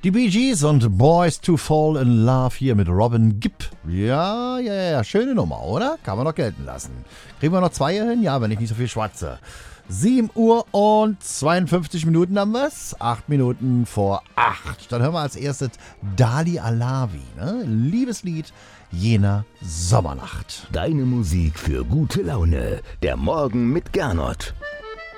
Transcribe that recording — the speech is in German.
Die Bee Gees und Boys to Fall in Love hier mit Robin Gibb. Ja, schöne Nummer, oder? Kann man doch gelten lassen. Kriegen wir noch 2 hier hin? Ja, wenn ich nicht so viel schwatze. 7 Uhr und 52 Minuten haben wir's. 8 Minuten vor 8. Dann hören wir als erstes Dali Alavi, ne? Liebeslied jener Sommernacht. Deine Musik für gute Laune. Der Morgen mit Gernot.